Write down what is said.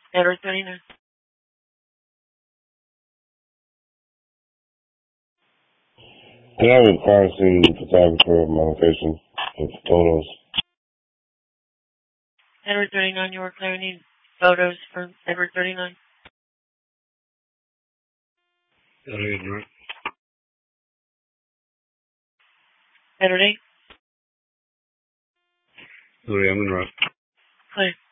Edward 39. Can I have a crime scene photographer of my location with photos? Edward 39, you are clear. I need photos for Edward 39. Edward 8. I'm in rock. Clear.